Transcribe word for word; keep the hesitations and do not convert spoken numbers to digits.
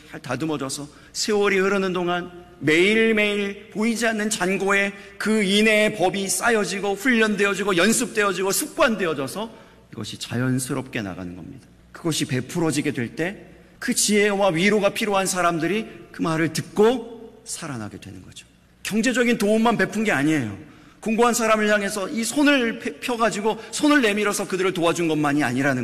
잘 다듬어져서 세월이 흐르는 동안 매일매일 보이지 않는 잔고에 그 인내의 법이 쌓여지고 훈련되어지고 연습되어지고 습관되어져서 이것이 자연스럽게 나가는 겁니다. 그것이 베풀어지게 될 때 그 지혜와 위로가 필요한 사람들이 그 말을 듣고 살아나게 되는 거죠. 경제적인 도움만 베푼 게 아니에요. 공고한 사람을 향해서 이 손을 펴가지고 손을 내밀어서 그들을 도와준 것만이 아니라는